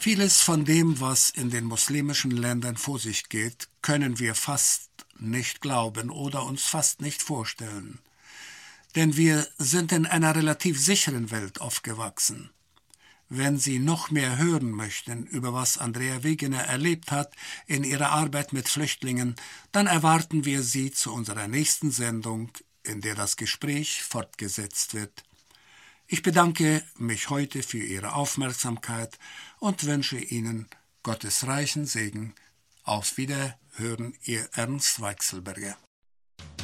Vieles von dem, was in den muslimischen Ländern vor sich geht, können wir fast nicht glauben oder uns fast nicht vorstellen. Denn wir sind in einer relativ sicheren Welt aufgewachsen. Wenn Sie noch mehr hören möchten, über was Andrea Wegener erlebt hat in ihrer Arbeit mit Flüchtlingen, dann erwarten wir Sie zu unserer nächsten Sendung, in der das Gespräch fortgesetzt wird. Ich bedanke mich heute für Ihre Aufmerksamkeit und wünsche Ihnen Gottes reichen Segen. Auf Wiederhören, Ihr Ernst Weichselberger.